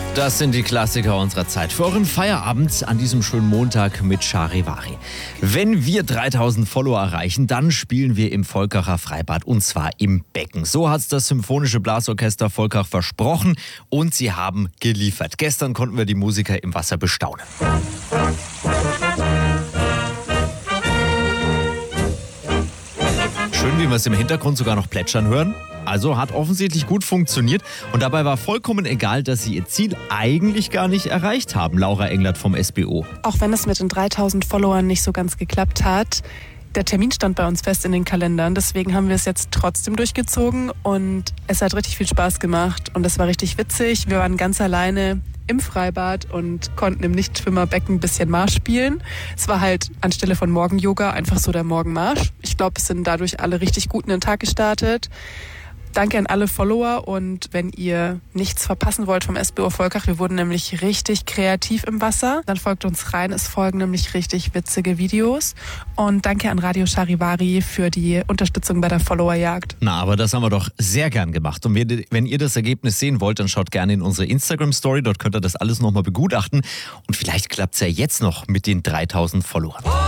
Das sind die Klassiker unserer Zeit. Für euren Feierabend an diesem schönen Montag mit Charivari. Wenn wir 3000 Follower erreichen, dann spielen wir im Volkacher Freibad und zwar im Becken. So hat es das Symphonische Blasorchester Volkach versprochen und sie haben geliefert. Gestern konnten wir die Musiker im Wasser bestaunen. Schön, wie wir es im Hintergrund sogar noch plätschern hören. Also hat offensichtlich gut funktioniert und dabei war vollkommen egal, dass sie ihr Ziel eigentlich gar nicht erreicht haben, Laura Englert vom SBO. Auch wenn es mit den 3000 Followern nicht so ganz geklappt hat, der Termin stand bei uns fest in den Kalendern, deswegen haben wir es jetzt trotzdem durchgezogen und es hat richtig viel Spaß gemacht und es war richtig witzig. Wir waren ganz alleine im Freibad und konnten im Nichtschwimmerbecken ein bisschen Marsch spielen. Es war halt anstelle von Morgen-Yoga einfach so der Morgenmarsch. Ich glaube, es sind dadurch alle richtig gut in den Tag gestartet. Danke an alle Follower und wenn ihr nichts verpassen wollt vom SBO Volkach, wir wurden nämlich richtig kreativ im Wasser, dann folgt uns rein, es folgen nämlich richtig witzige Videos und danke an Radio Charivari für die Unterstützung bei der Followerjagd. Na, aber das haben wir doch sehr gern gemacht und wenn ihr das Ergebnis sehen wollt, dann schaut gerne in unsere Instagram-Story, dort könnt ihr das alles nochmal begutachten und vielleicht klappt es ja jetzt noch mit den 3000 Followern.